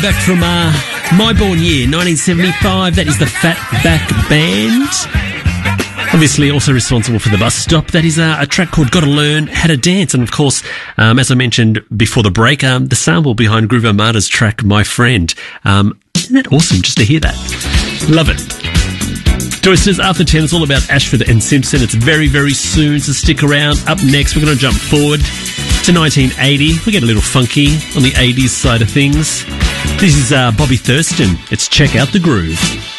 Back from my born year, 1975. That is the Fatback Band. Obviously also responsible for the Bus Stop. That is a track called Gotta Learn How to Dance. And of course, as I mentioned before the break, the sample behind Groove Armada's track, My Friend. Isn't that awesome just to hear that? Love it. Joyce after 10, it's all about Ashford and Simpson. It's very, very soon, so stick around. Up next, we're going to jump forward to 1980. We get a little funky on the 80s side of things. This is Bobby Thurston. It's Check Out the Groove.